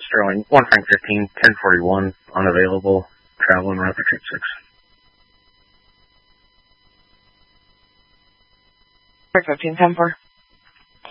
Sterling, 1 Frank 15, 1041, unavailable, travel and route 6. Frank 15, 10-4.